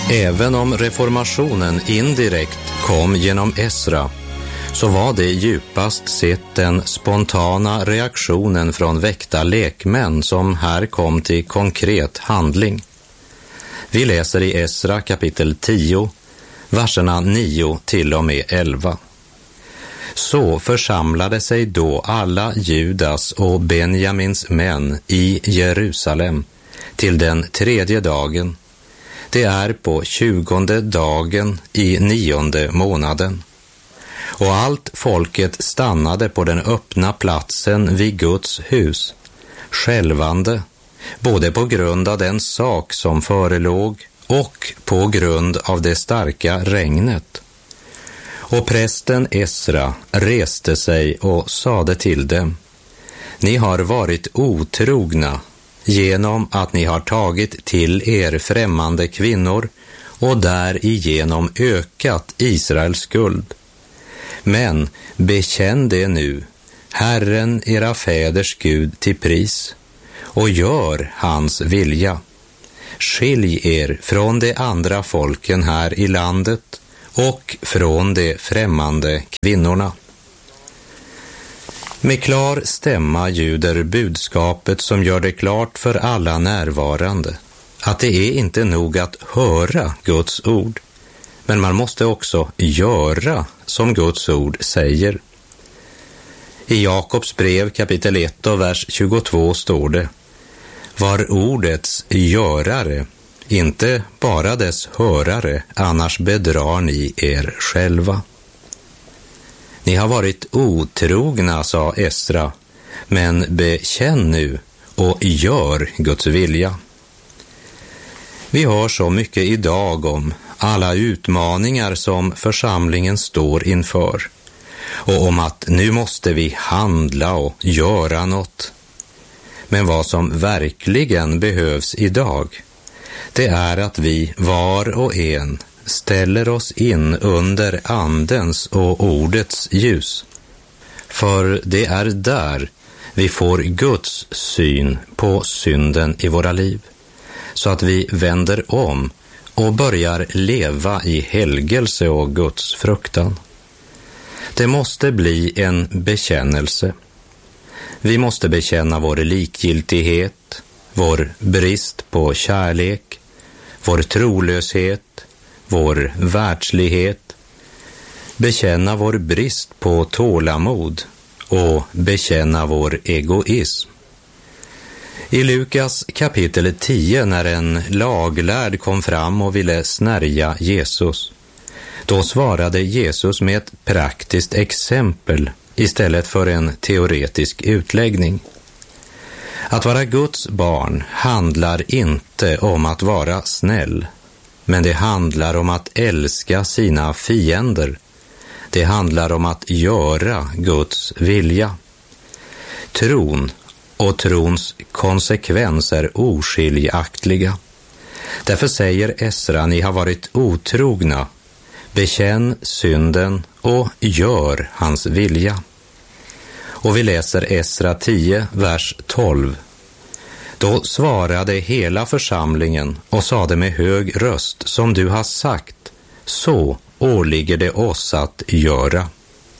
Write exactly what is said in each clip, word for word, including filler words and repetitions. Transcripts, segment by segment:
Även om reformationen indirekt kom genom Esra, så var det djupast sett den spontana reaktionen från väckta lekmän som här kom till konkret handling. Vi läser i Esra kapitel tio, verserna nio till och med elva. Så församlade sig då alla Judas och Benjamins män i Jerusalem till den tredje dagen. Det är på tjugonde dagen i nionde månaden. Och allt folket stannade på den öppna platsen vid Guds hus, skälvande, både på grund av den sak som förelåg och på grund av det starka regnet. Och prästen Esra reste sig och sade till dem: Ni har varit otrogna genom att ni har tagit till er främmande kvinnor och därigenom ökat Israels skuld. Men bekänn det nu, Herren era fäders Gud till pris, och gör hans vilja. Skilj er från de andra folken här i landet och från de främmande kvinnorna. Med klar stämma ljuder budskapet som gör det klart för alla närvarande att det är inte nog att höra Guds ord, men man måste också göra som Guds ord säger. I Jakobs brev kapitel ett och vers tjugotvå står det: Var ordets görare, inte bara dess hörare, annars bedrar ni er själva. Ni har varit otrogna, sa Esra, men bekänn nu och gör Guds vilja. Vi hör så mycket idag om alla utmaningar som församlingen står inför och om att nu måste vi handla och göra något. Men vad som verkligen behövs idag, det är att vi var och en ställer oss in under andens och ordets ljus. För det är där vi får Guds syn på synden i våra liv, så att vi vänder om och börjar leva i helgelse och Guds fruktan. Det måste bli en bekännelse. Vi måste bekänna vår likgiltighet, vår brist på kärlek, vår trolöshet, vår världslighet, bekänna vår brist på tålamod och bekänna vår egoism. I Lukas kapitel tio, när en laglärd kom fram och ville snärja Jesus, då svarade Jesus med ett praktiskt exempel istället för en teoretisk utläggning. Att vara Guds barn handlar inte om att vara snäll, men det handlar om att älska sina fiender. Det handlar om att göra Guds vilja. Tron och trons konsekvens är oskiljaktliga. Därför säger Esra: ni har varit otrogna. Bekänn synden och gör hans vilja. Och vi läser Esra tio, vers tolv. Då svarade hela församlingen och sade med hög röst: som du har sagt, så åligger det oss att göra.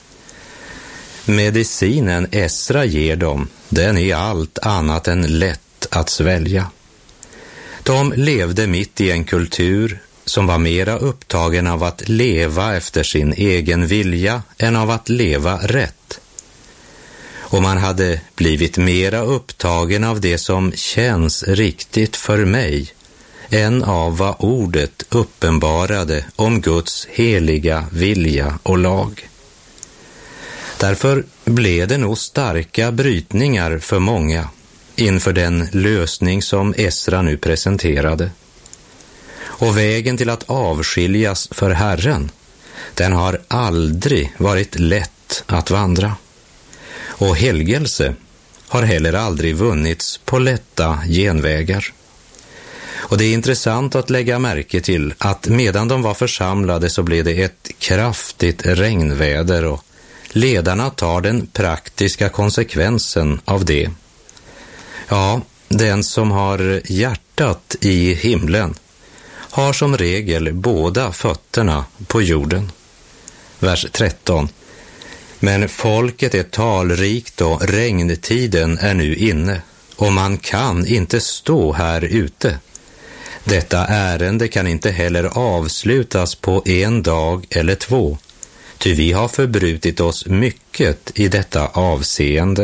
Medicinen Esra ger dem, den är allt annat än lätt att svälja. De levde mitt i en kultur som var mera upptagen av att leva efter sin egen vilja än av att leva rätt. Och man hade blivit mera upptagen av det som känns riktigt för mig än av vad ordet uppenbarade om Guds heliga vilja och lag. Därför blev det nog starka brytningar för många inför den lösning som Esra nu presenterade. Och vägen till att avskiljas för Herren, den har aldrig varit lätt att vandra. Och helgelse har heller aldrig vunnits på lätta genvägar. Och det är intressant att lägga märke till att medan de var församlade så blev det ett kraftigt regnväder, och ledarna tar den praktiska konsekvensen av det. Ja, den som har hjärtat i himlen har som regel båda fötterna på jorden. Vers tretton. Men folket är talrikt och regntiden är nu inne, och man kan inte stå här ute. Detta ärende kan inte heller avslutas på en dag eller två, ty vi har förbrutit oss mycket i detta avseende.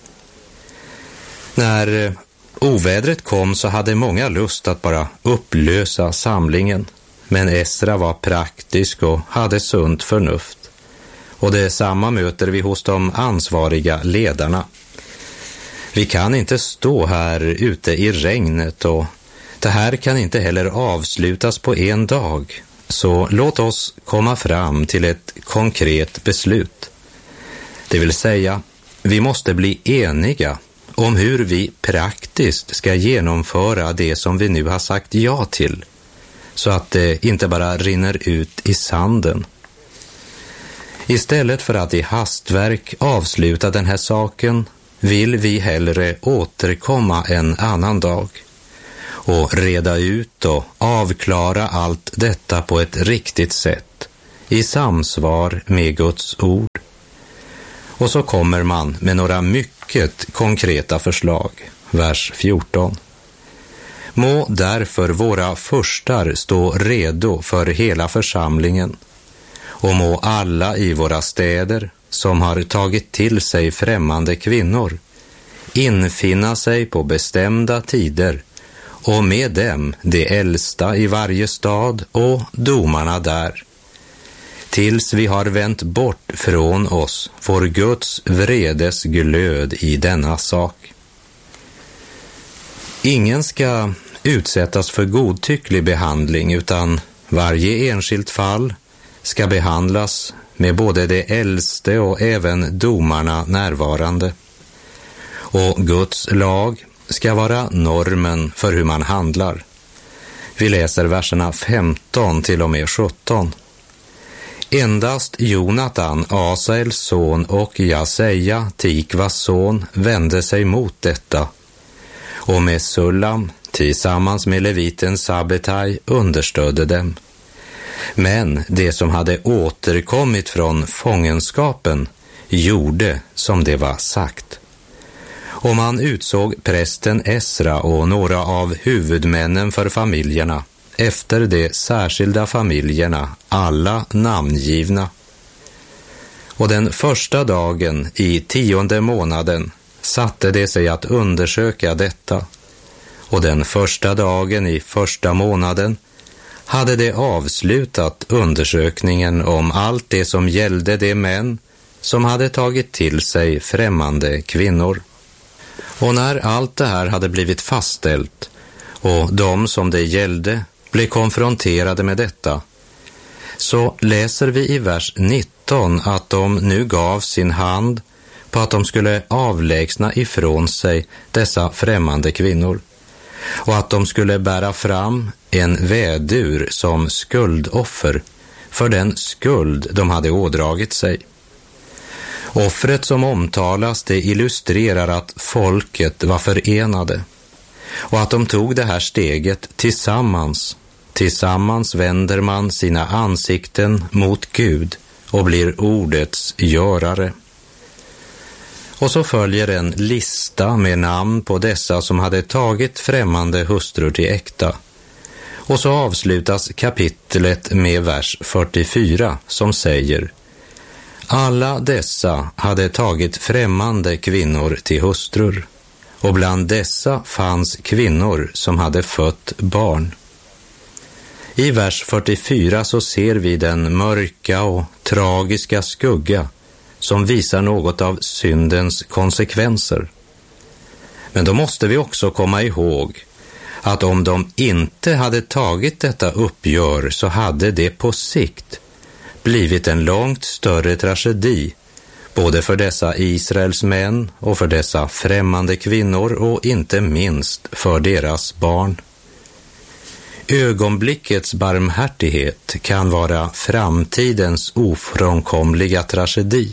När ovädret kom så hade många lust att bara upplösa samlingen, men Esra var praktisk och hade sunt förnuft. Och detsamma möter vi hos de ansvariga ledarna. Vi kan inte stå här ute i regnet, och det här kan inte heller avslutas på en dag. Så låt oss komma fram till ett konkret beslut. Det vill säga, vi måste bli eniga om hur vi praktiskt ska genomföra det som vi nu har sagt ja till, så att det inte bara rinner ut i sanden. Istället för att i hastverk avsluta den här saken vill vi hellre återkomma en annan dag och reda ut och avklara allt detta på ett riktigt sätt i samsvar med Guds ord. Och så kommer man med några mycket konkreta förslag. Vers fjorton. Må därför våra furstar stå redo för hela församlingen, och må alla i våra städer som har tagit till sig främmande kvinnor infinna sig på bestämda tider, och med dem de äldsta i varje stad och domarna där, tills vi har vänt bort från oss får Guds vredes glöd i denna sak. Ingen ska utsättas för godtycklig behandling, utan varje enskilt fall ska behandlas med både de äldste och även domarna närvarande. Och Guds lag ska vara normen för hur man handlar. Vi läser verserna femton till och med sjutton. Endast Jonatan, Asaels son, och Jaseja, Tikvas son, vände sig mot detta, och med Sullam tillsammans med leviten Sabbetai understödde dem. Men det som hade återkommit från fångenskapen gjorde som det var sagt. Och man utsåg prästen Esra och några av huvudmännen för familjerna, efter de särskilda familjerna, alla namngivna. Och den första dagen i tionde månaden satte det sig att undersöka detta. Och den första dagen i första månaden hade det avslutat undersökningen om allt det som gällde de män som hade tagit till sig främmande kvinnor. Och när allt det här hade blivit fastställt och de som det gällde blev konfronterade med detta, så läser vi i vers nitton att de nu gav sin hand på att de skulle avlägsna ifrån sig dessa främmande kvinnor, och att de skulle bära fram en vädur som skuldoffer för den skuld de hade ådragit sig. Offret som omtalas, det illustrerar att folket var förenade och att de tog det här steget tillsammans. Tillsammans vänder man sina ansikten mot Gud och blir ordets görare. Och så följer en lista med namn på dessa som hade tagit främmande hustrur till äkta. Och så avslutas kapitlet med vers fyrtiofyra som säger: alla dessa hade tagit främmande kvinnor till hustrur, och bland dessa fanns kvinnor som hade fött barn. I vers fyrtiofyra så ser vi den mörka och tragiska skugga som visar något av syndens konsekvenser. Men då måste vi också komma ihåg att om de inte hade tagit detta uppgör, så hade det på sikt blivit en långt större tragedi, både för dessa Israels män och för dessa främmande kvinnor, och inte minst för deras barn. Ögonblickets barmhärtighet kan vara framtidens ofrånkomliga tragedi.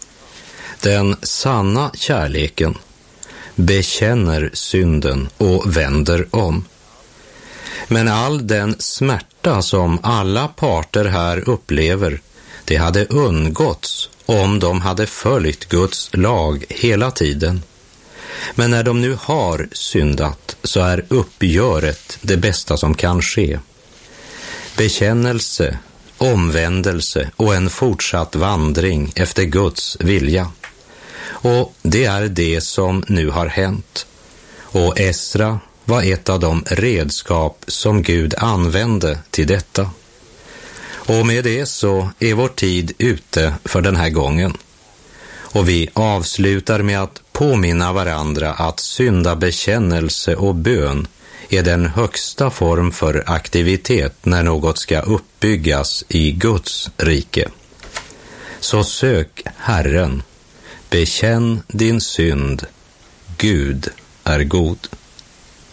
Den sanna kärleken bekänner synden och vänder om. Men all den smärta som alla parter här upplever, det hade undgåtts om de hade följt Guds lag hela tiden. Men när de nu har syndat så är uppgöret det bästa som kan ske. Bekännelse, omvändelse och en fortsatt vandring efter Guds vilja. Och det är det som nu har hänt. Och Esra var ett av de redskap som Gud använde till detta. Och med det så är vår tid ute för den här gången. Och vi avslutar med att påminna varandra att syndabekännelse och bön är den högsta form för aktivitet när något ska uppbyggas i Guds rike. Så sök Herren, bekänn din synd, Gud är god.